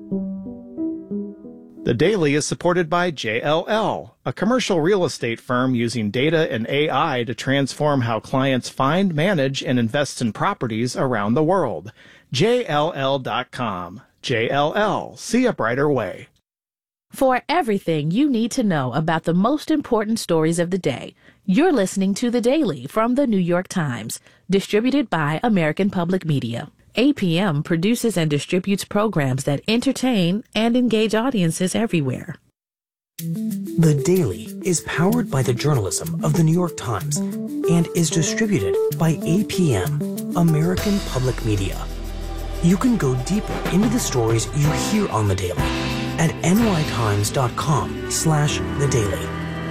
The Daily is supported by JLL, a commercial real estate firm using data and AI to transform how clients find, manage, and invest in properties around the world. JLL.com. JLL. See a brighter way. For everything you need to know about the most important stories of the day, you're listening to The Daily from The New York Times, distributed by American Public Media. APM produces and distributes programs that entertain and engage audiences everywhere. The Daily is powered by the journalism of The New York Times and is distributed by APM, American Public Media. You can go deeper into the stories you hear on The Daily at nytimes.com/The Daily.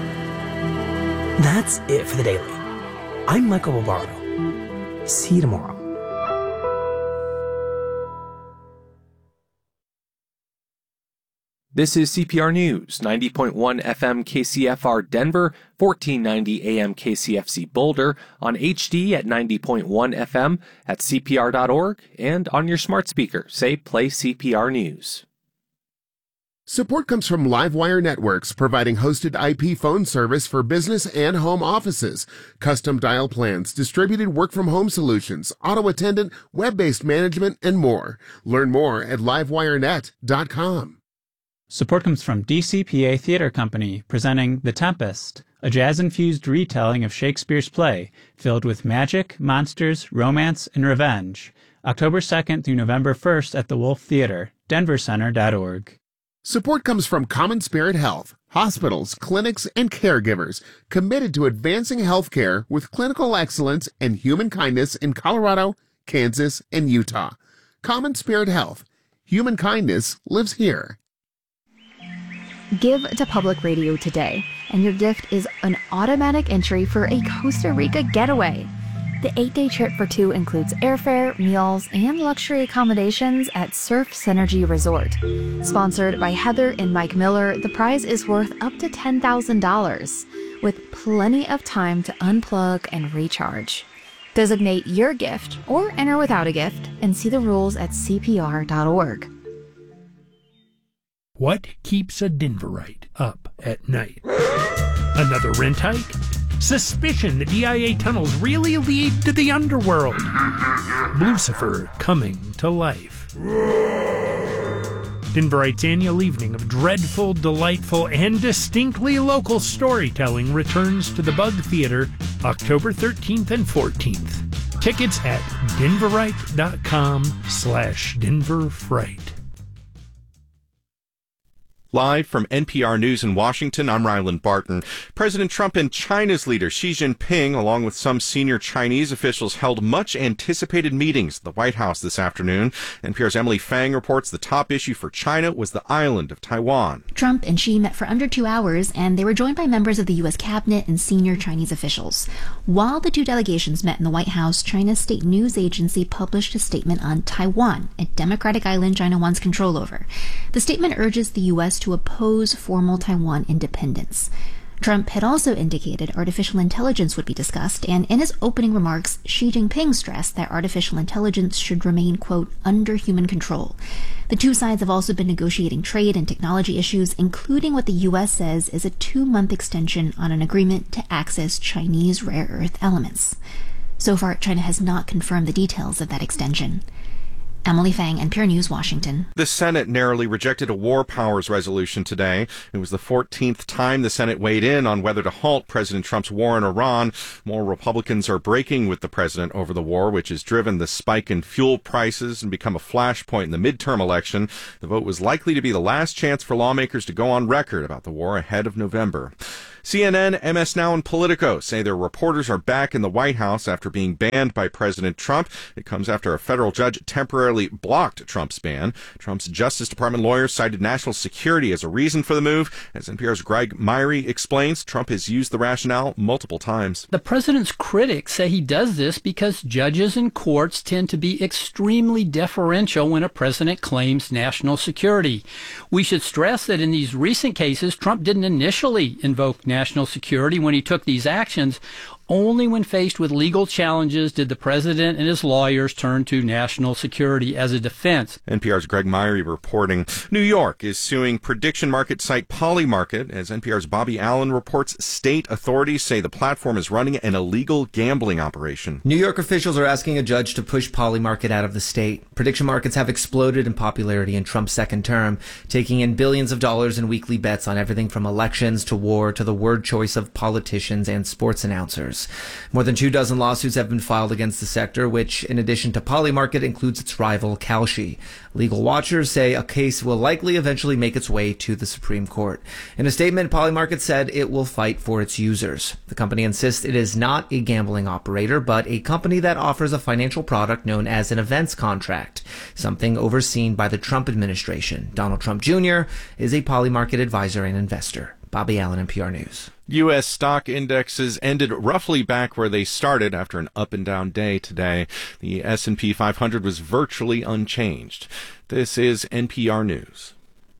That's it for The Daily. I'm Michael Barbaro. See you tomorrow. This is CPR News, 90.1 FM KCFR Denver, 1490 AM KCFC Boulder, on HD at 90.1 FM, at CPR.org, and on your smart speaker. Say, play CPR News. Support comes from Livewire Networks, providing hosted IP phone service for business and home offices, custom dial plans, distributed work-from-home solutions, auto attendant, web-based management, and more. Learn more at livewirenet.com. Support comes from DCPA Theater Company, presenting The Tempest, a jazz-infused retelling of Shakespeare's play, filled with magic, monsters, romance, and revenge. October 2nd through November 1st at the Wolf Theater, denvercenter.org. Support comes from Common Spirit Health, hospitals, clinics, and caregivers committed to advancing healthcare with clinical excellence and human kindness in Colorado, Kansas, and Utah. Common Spirit Health. Human kindness lives here. Give to Public Radio today, and your gift is an automatic entry for a Costa Rica getaway. The 8-day trip for two includes airfare, meals, and luxury accommodations at Surf Synergy Resort. Sponsored by Heather and Mike Miller, the prize is worth up to $10,000, with plenty of time to unplug and recharge. Designate your gift or enter without a gift and see the rules at CPR.org. What keeps a Denverite up at night? Another rent hike? Suspicion the DIA tunnels really lead to the underworld? Lucifer coming to life. Denverite's annual evening of dreadful, delightful, and distinctly local storytelling returns to the Bug Theater October 13th and 14th. Tickets at denverite.com/denverfright. Live from NPR News in Washington, I'm Ryland Barton. President Trump and China's leader Xi Jinping, along with some senior Chinese officials, held much-anticipated meetings at the White House this afternoon. NPR's Emily Fang reports the top issue for China was the island of Taiwan. Trump and Xi met for under 2 hours, and they were joined by members of the U.S. cabinet and senior Chinese officials. While the two delegations met in the White House, China's state news agency published a statement on Taiwan, a democratic island China wants control over. The statement urges the U.S. to oppose formal Taiwan independence. Trump had also indicated artificial intelligence would be discussed, and in his opening remarks, Xi Jinping stressed that artificial intelligence should remain, quote, under human control. The two sides have also been negotiating trade and technology issues, including what the U.S. says is a 2-month extension on an agreement to access Chinese rare earth elements. So far, China has not confirmed the details of that extension. Emily Fang, NPR News, Washington. The Senate narrowly rejected a war powers resolution today. It was the 14th time the Senate weighed in on whether to halt President Trump's war in Iran. More Republicans are breaking with the president over the war, which has driven the spike in fuel prices and become a flashpoint in the midterm election. The vote was likely to be the last chance for lawmakers to go on record about the war ahead of November. CNN, MS Now, and Politico say their reporters are back in the White House after being banned by President Trump. It comes after a federal judge temporarily blocked Trump's ban. Trump's Justice Department lawyers cited national security as a reason for the move. As NPR's Greg Myrie explains, Trump has used the rationale multiple times. The president's critics say he does this because judges and courts tend to be extremely deferential when a president claims national security. We should stress that in these recent cases, Trump didn't initially invoke national security when he took these actions. Only when faced with legal challenges did the president and his lawyers turn to national security as a defense. NPR's Greg Myrie reporting. New York is suing prediction market site Polymarket. As NPR's Bobby Allen reports, state authorities say the platform is running an illegal gambling operation. New York officials are asking a judge to push Polymarket out of the state. Prediction markets have exploded in popularity in Trump's second term, taking in billions of dollars in weekly bets on everything from elections to war to the word choice of politicians and sports announcers. More than 24 lawsuits have been filed against the sector, which, in addition to Polymarket, includes its rival Kalshi. Legal watchers say a case will likely eventually make its way to the Supreme Court. In a statement, Polymarket said it will fight for its users. The company insists it is not a gambling operator, but a company that offers a financial product known as an events contract, something overseen by the Trump administration. Donald Trump Jr. is a Polymarket advisor and investor. Bobby Allen, NPR News. U.S. stock indexes ended roughly back where they started after an up and down day today. The S&P 500 was virtually unchanged. This is NPR News.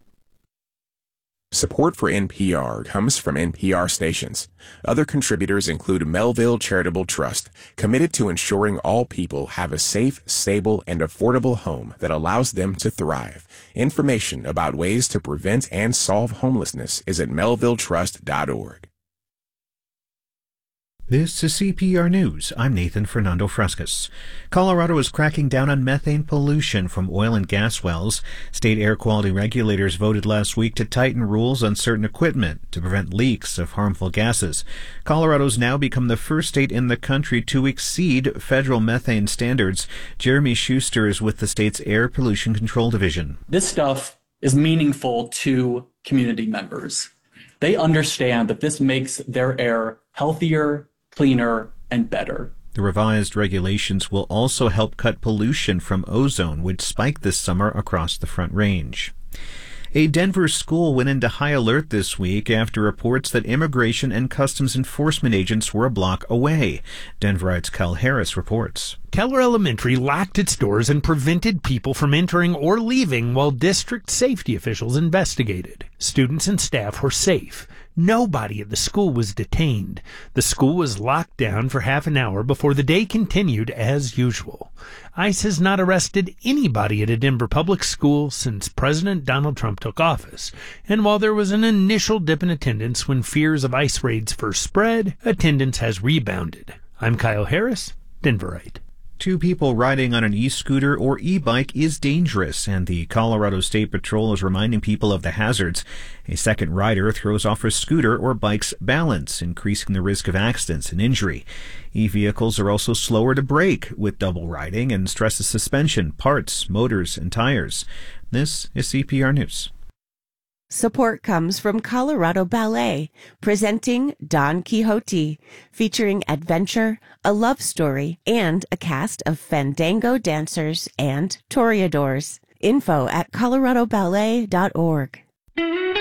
Support for NPR comes from NPR stations. Other contributors include Melville Charitable Trust, committed to ensuring all people have a safe, stable, and affordable home that allows them to thrive. Information about ways to prevent and solve homelessness is at melvilletrust.org. This is CPR News. I'm Nathan Fernando Frescas. Colorado is cracking down on methane pollution from oil and gas wells. State air quality regulators voted last week to tighten rules on certain equipment to prevent leaks of harmful gases. Colorado's now become the first state in the country to exceed federal methane standards. Jeremy Schuster is with the state's Air Pollution Control Division. This stuff is meaningful to community members. They understand that this makes their air healthier, cleaner, and better. The revised regulations will also help cut pollution from ozone, which spiked this summer across the Front Range. A Denver school went into high alert this week after reports that immigration and customs enforcement agents were a block away. Denverite's Kyle Harris reports. Keller Elementary locked its doors and prevented people from entering or leaving while district safety officials investigated. Students and staff were safe. Nobody at the school was detained. The school was locked down for half an hour before the day continued as usual. ICE has not arrested anybody at a Denver public school since President Donald Trump took office. And while there was an initial dip in attendance when fears of ICE raids first spread, attendance has rebounded. I'm Kyle Harris, Denverite. 2 people riding on an e-scooter or e-bike is dangerous, and the Colorado State Patrol is reminding people of the hazards. A second rider throws off her scooter or bike's balance, increasing the risk of accidents and injury. E-vehicles are also slower to brake with double riding and stresses suspension, parts, motors, and tires. This is CPR News. Support comes from Colorado Ballet, presenting Don Quixote, featuring adventure, a love story, and a cast of fandango dancers and toreadors. Info at coloradoballet.org.